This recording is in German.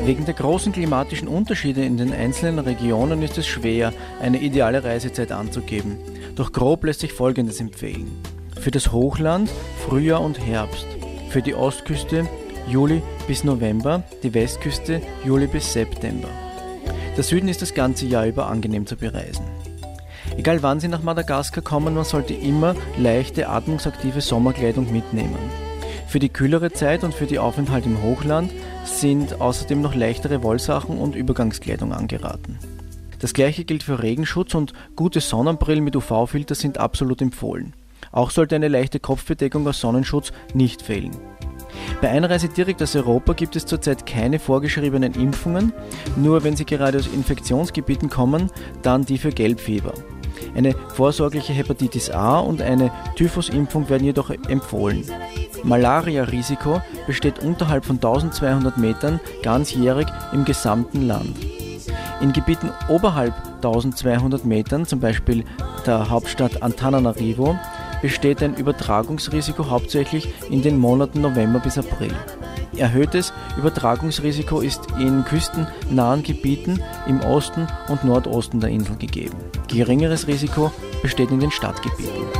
Wegen der großen klimatischen Unterschiede in den einzelnen Regionen ist es schwer, eine ideale Reisezeit anzugeben. Doch grob lässt sich Folgendes empfehlen. Für das Hochland Frühjahr und Herbst. Für die Ostküste Juli bis November, die Westküste Juli bis September. Der Süden ist das ganze Jahr über angenehm zu bereisen. Egal wann Sie nach Madagaskar kommen, man sollte immer leichte, atmungsaktive Sommerkleidung mitnehmen. Für die kühlere Zeit und für die Aufenthalt im Hochland sind außerdem noch leichtere Wollsachen und Übergangskleidung angeraten. Das gleiche gilt für Regenschutz und gute Sonnenbrillen mit UV-Filter sind absolut empfohlen. Auch sollte eine leichte Kopfbedeckung als Sonnenschutz nicht fehlen. Bei Einreise direkt aus Europa gibt es zurzeit keine vorgeschriebenen Impfungen, nur wenn Sie gerade aus Infektionsgebieten kommen, dann die für Gelbfieber. Eine vorsorgliche Hepatitis A und eine Typhus-Impfung werden jedoch empfohlen. Malaria-Risiko besteht unterhalb von 1200 Metern ganzjährig im gesamten Land. In Gebieten oberhalb 1200 Metern, zum Beispiel der Hauptstadt Antananarivo, besteht ein Übertragungsrisiko hauptsächlich in den Monaten November bis April. Erhöhtes Übertragungsrisiko ist in küstennahen Gebieten im Osten und Nordosten der Insel gegeben. Geringeres Risiko besteht in den Stadtgebieten.